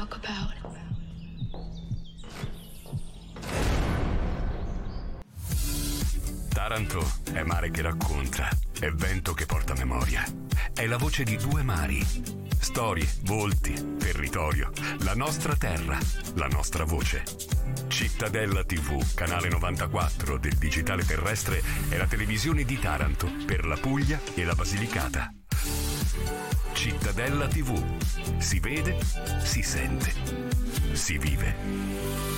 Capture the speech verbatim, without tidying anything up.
talk about. Taranto è mare che racconta, è vento che porta memoria, è la voce di due mari, storie, volti, territorio, la nostra terra, la nostra voce. Cittadella tivù, canale novantaquattro del digitale terrestre, è la televisione di Taranto per la Puglia e la Basilicata. Cittadella tivù, si vede, si sente, si vive.